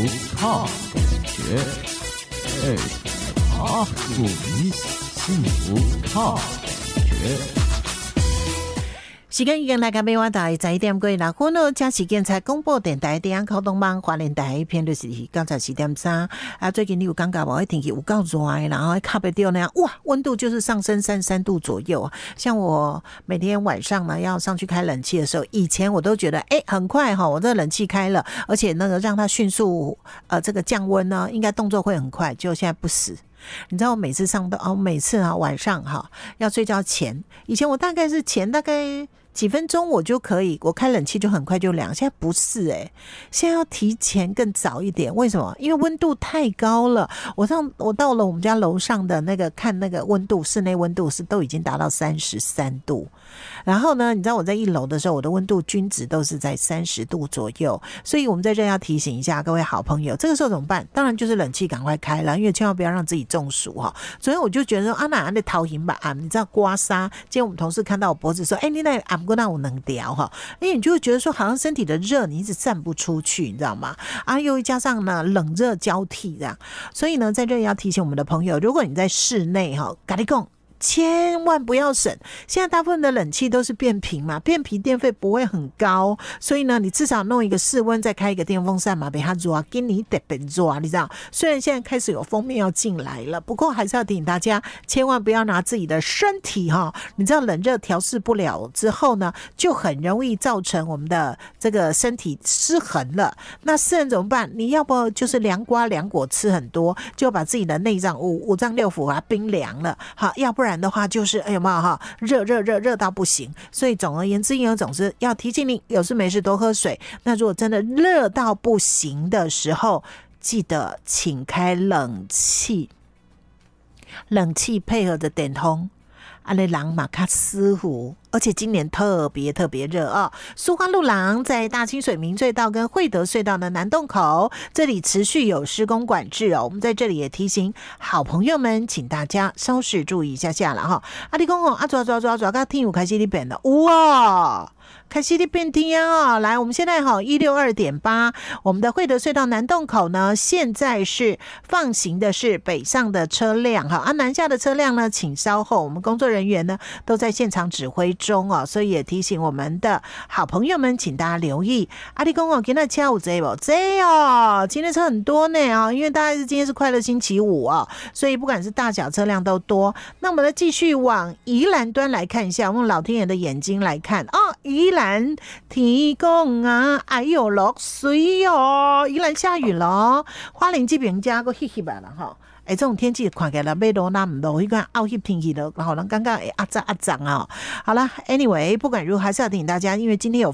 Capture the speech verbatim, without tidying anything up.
福 Talk 觉，哎，阿福幸福 Talk 觉。 时间已经来到每晚大十一點過六分咯，這時間才廣播電台中央廣東網花蓮台偏率是九十四點三啊。最近你有感覺無？天氣有夠熱，然後卡不掉那樣，哇，溫度就是上升三三度左右。像我每天晚上呢要上去開冷氣的時候，以前我都覺得哎、欸、很快哈，我這冷氣開了，而且那個讓它迅速呃這個降溫呢，應該動作會很快，就現在不死。你知道我每次上到哦，每次啊晚上哈要睡覺前，以前我大概是前大概幾分鐘我就可以，我開冷氣就很快就涼。現在不是誒、欸，現在要提前更早一點。為什麼？因為溫度太高了。我上我到了我們家樓上的那個看那個溫度，室內溫度是都已經達到三十三度。然後呢，你知道我在一樓的時候，我的溫度均值都是在三十度左右。所以我們在這要提醒一下各位好朋友，這個時候怎麼辦？當然就是冷氣趕快開了，因為千萬不要讓自己中暑哈。所以我就覺得說啊，那安的頭型吧啊，你知道刮痧。今天我們同事看到我脖子說，哎，你那按過那我能調哈，因為你就會覺得說，好像身體的熱你一直散不出去，你知道嗎？啊，又加上呢冷熱交替這樣，所以呢，在這裡要提醒我們的朋友，如果你在室內哈，跟你講。千萬不要省，現在大部分的冷氣都是變頻嘛，變頻電費不會很高，所以呢，你至少弄一個室溫，再開一個電風扇嘛，俾它熱，給你特別熱，你知道？雖然現在開始有鋒面要進來了，不過還是要提醒大家，千萬不要拿自己的身體哈，你知道冷熱調適不了之後呢，就很容易造成我們的這個身體失衡了。那失衡怎麼辦？你要不就是涼瓜涼果吃很多，就把自己的內臟五五臟六腑把它冰涼了，好，要不然的話就是哎有沒有哈熱熱熱熱到不行，所以總而言之，有總是要提醒你有事沒事多喝水。那如果真的熱到不行的時候，記得請開冷氣，冷氣配合着電風，安尼人嘛較舒服。而且今年特別特別熱哦。蘇花路廊在大清水明隧道跟惠德隧道的南洞口，這裡持續有施工管制哦。我們在這裡也提醒好朋友們，請大家稍事注意一下下了哈。啊，你講哦，啊抓抓抓抓，到天有開始你變了，哇！開始的變天啊！來，我們現在哈一六二點八，我們的惠德隧道南洞口呢，現在是放行的是北上的車輛哈，啊南下的車輛呢，請稍後，我們工作人員呢都在現場指揮中哦，所以也提醒我們的好朋友們，請大家留意。啊，你講哦，今天車有這不這哦，今天車很多呢啊，因為大概是今天是快樂星期五啊，所以不管是大小車輛都多。那我們再繼續往宜蘭端來看一下，我們老天爺的眼睛來看啊，宜蘭。天公啊，哎呦落水哦！宜蘭下雨了，花蓮這邊加個黑黑吧了哈。哎，這種天氣看起來沒落那麼落，一個凹黑天氣的，然後呢剛剛哎壓榨壓榨啊。好了 ，anyway， 不管如何還是要提醒大家，因為今天有